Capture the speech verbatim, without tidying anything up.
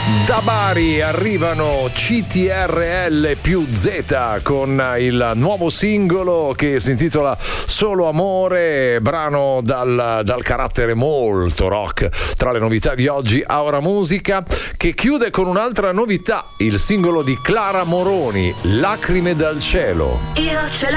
Da Bari arrivano C T R L più Z con il nuovo singolo che si intitola Solo Amore, brano dal, dal carattere molto rock. Tra le novità di oggi Aura Musica, che chiude con un'altra novità, il singolo di Clara Moroni, Lacrime dal cielo. Io ce